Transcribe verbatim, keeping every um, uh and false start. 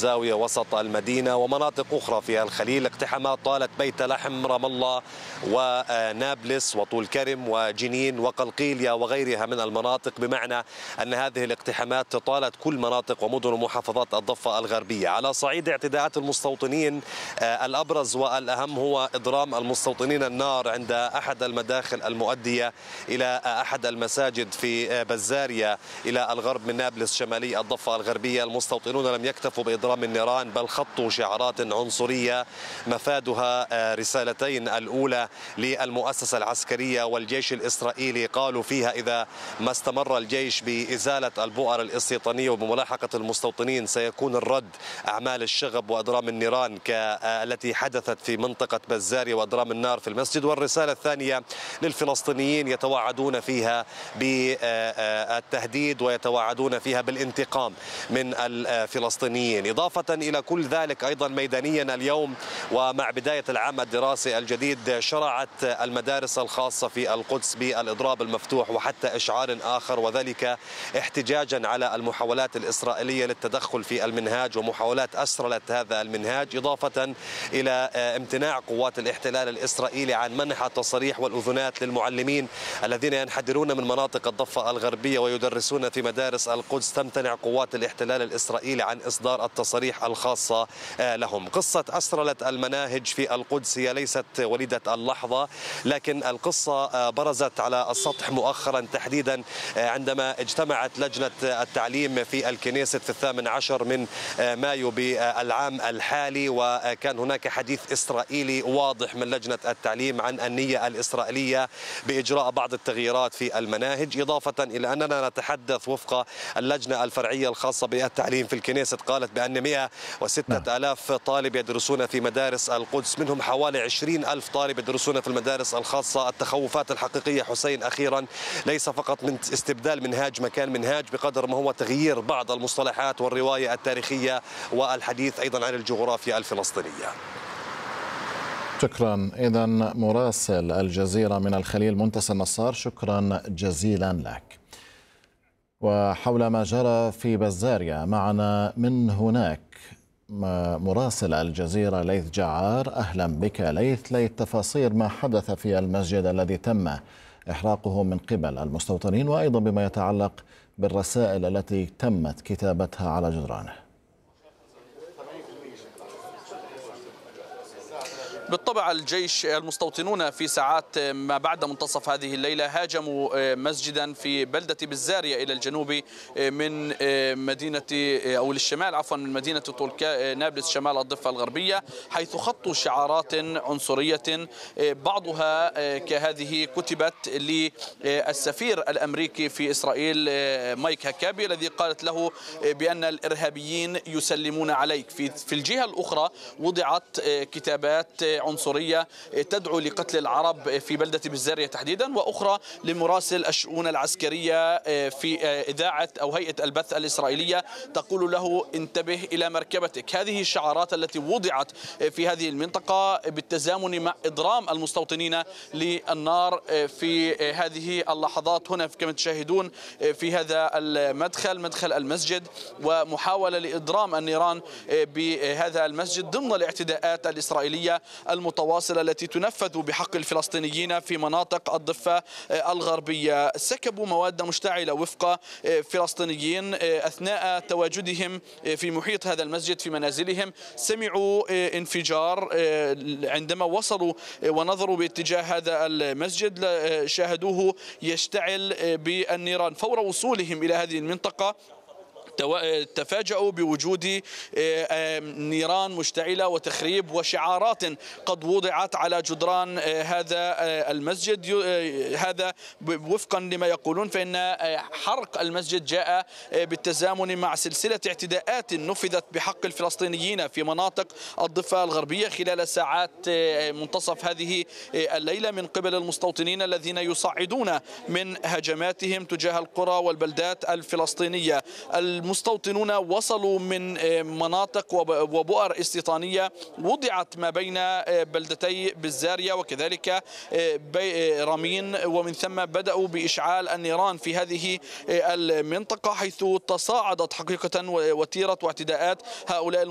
الزاوية وسط المدينة ومناطق أخرى في الخليل. اقتحامات طالت بيت لحم، رام الله ونابلس وطول كرم وجنين وقلقيلية وغيرها من المناطق، بمعنى أن هذه الاقتحامات طالت كل مناطق ومدن ومحافظات الضفة الغربية. على صعيد اعتداءات المستوطنين، الأبرز والأهم هو إضرام المستوطنين النار عند أحد المداخل المؤدية إلى أحد المساجد في بزارية إلى الغرب من نابلس شمالي الضفة الغربية. المستوطنون لم يكتفوا بإضرام النيران بل خطوا شعارات عنصرية مفادها رسالتين: الأولى للمؤسسة العسكرية والجيش الإسرائيلي، قالوا فيها إذا ما استمر الجيش بإزالة البؤر الاستيطانية وبملاحقة المستوطنين سيكون الرد أعمال الشغب وإضرام النيران التي حدثت في منطقة بزارية وإضرام النار في المسجد. والرسالة الثانية للفلسطينيين يتوعدون فيها بالتهديد ويتوعدون فيها بالانتقام من الفلسطينيين. إضافة إلى كل ذلك أيضا ميدانيا اليوم ومع بداية العام الدراسي الجديد شرعت المدارس الخاصة في القدس بالإضراب المفتوح وحتى إشعار آخر، وذلك احتجاجا على المحاولات الإسرائيلية للتدخل في المنهاج ومحاولات أسرلة هذا المنهاج، إضافة إلى امتناع قوات الاحتلال الإسرائيلي عن منح التصاريح والأذونات للمعلمين الذين ينحدرون من مناطق الضفة الغربية ويدرسون في مدارس القدس. تمتنع قوات الاحتلال الإسرائيلي عن إصدار التصاريح الخاصة لهم. قصة أسرلة المناهج في القدس هي ليست وليدة اللحظة، لكن القصة برزت على السطح مؤخرا، تحديدا عندما اجتمعت لجنة التعليم في الكنيست في الثامن عشر من مايو بالعام الحالي، وكان هناك حديث إسرائيلي واضح من لجنة التعليم عن النية الإسرائيلية بإجراء بعض التغييرات في المناهج، إضافة إلى أننا نتحدث وفق اللجنة الفرعية الخاصة بالتعليم في الكنيست قالت بأن مئة وستة آلاف طالب يدرسون في مدارس القدس، منهم حوالي عشرين ألف طالب يدرسون في المدارس الخاصة. التخوفات الحقيقية حسين أخيرا ليس فقط من استبدال منهاج مكان منهاج بقدر ما هو تغيير بعض المصطلحات والرواية التاريخية والحديث أيضا عن الجغرافيا الفلسطينية. شكرا. إذا مراسل الجزيرة من الخليل منتصر نصار، شكرا جزيلا لك. وحول ما جرى في بزارية معنا من هناك مراسل الجزيرة ليث جعار. أهلا بك ليث. ليث، تفاصيل ما حدث في المسجد الذي تم إحراقه من قبل المستوطنين، وأيضا بما يتعلق بالرسائل التي تمت كتابتها على جدرانه. بالطبع الجيش المستوطنون في ساعات ما بعد منتصف هذه الليلة هاجموا مسجدا في بلدة بزارية إلى الجنوب من مدينة أو للشمال عفوا من مدينة طول نابلس شمال الضفة الغربية، حيث خطوا شعارات عنصرية بعضها كهذه كتبت للسفير الأمريكي في إسرائيل مايك هكابي الذي قالت له بأن الإرهابيين يسلمون عليك. في الجهة الأخرى وضعت كتابات عنصرية تدعو لقتل العرب في بلدة بزارية تحديدا، وأخرى لمراسل الشؤون العسكرية في إذاعة أو هيئة البث الإسرائيلية تقول له انتبه إلى مركبتك. هذه الشعارات التي وضعت في هذه المنطقة بالتزامن مع إضرام المستوطنين للنار في هذه اللحظات هنا كما تشاهدون في هذا المدخل مدخل المسجد، ومحاولة لإضرام النيران بهذا المسجد ضمن الاعتداءات الإسرائيلية المتواصلة التي تنفذ بحق الفلسطينيين في مناطق الضفة الغربية. سكبوا مواد مشتعلة وفق فلسطينيين أثناء تواجدهم في محيط هذا المسجد في منازلهم، سمعوا انفجار عندما وصلوا ونظروا باتجاه هذا المسجد شاهدوه يشتعل بالنيران. فور وصولهم إلى هذه المنطقة تفاجؤوا بوجود نيران مشتعلة وتخريب وشعارات قد وضعت على جدران هذا المسجد. هذا وفقا لما يقولون فإن حرق المسجد جاء بالتزامن مع سلسلة اعتداءات نفذت بحق الفلسطينيين في مناطق الضفة الغربية خلال ساعات منتصف هذه الليلة من قبل المستوطنين الذين يصعدون من هجماتهم تجاه القرى والبلدات الفلسطينية. المستوطنون وصلوا من مناطق وبؤر استيطانية وضعت ما بين بلدتي بزارية وكذلك رامين، ومن ثم بدأوا بإشعال النيران في هذه المنطقة، حيث تصاعدت حقيقة وتيرة واعتداءات هؤلاء